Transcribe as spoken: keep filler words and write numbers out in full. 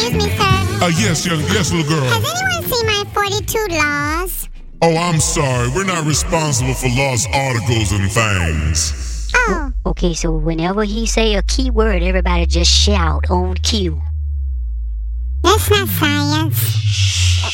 Excuse me, sir. Uh, yes, young, yes, little girl. Has anyone seen my forty-two laws? Oh, I'm sorry. We're not responsible for lost articles and things. Oh. Okay, so whenever he say a key word, everybody just shout on cue. That's not science.